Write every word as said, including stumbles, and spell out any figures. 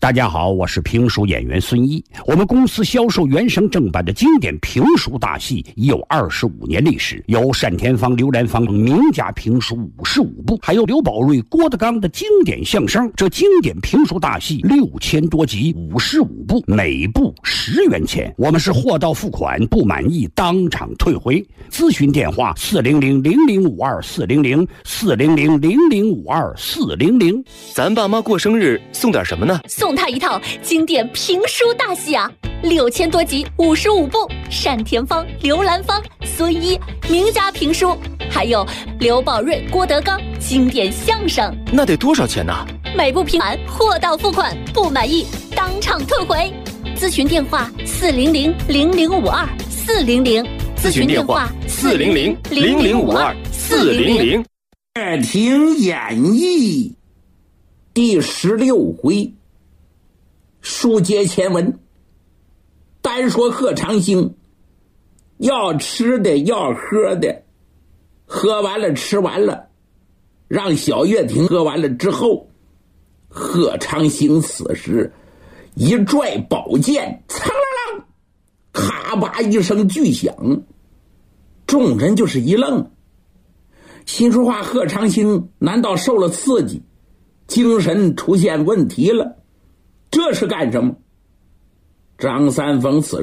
大家好，我是评书演员孙一。我们公司销售原声正版的经典评书大戏已有二十五年历史，有单田芳、刘兰芳名家评书五十五部，还有刘宝瑞、郭德纲的经典相声。这经典评书大戏六千多集，五十五部，每部十元钱。我们是货到付款，不满意当场退回。咨询电话：四零零零零五二四零零四零零零零五二四零零。 咱爸妈过生日送点什么呢？ 送他一套经典评书大戏啊，六千多集，五十五部，单田芳、刘兰芳、孙一名家评书，还有刘宝瑞、郭德纲经典相声。 那得多少钱呢？ 每部评完，货到付款，不满意当场退回。咨询电话：四零零零零五二四零零。 咨询电话：四零零零零五二四零零。 耳听演绎第十六回。书接前文，单说贺长兴要吃的要喝的，喝完了吃完了，让小月亭喝完了之后，贺长兴此时一拽宝剑，噌啦啦，咔吧一声巨响，众人就是一愣，心说话，贺长兴难道受了刺激，精神出现问题了？这是干什么？张三丰此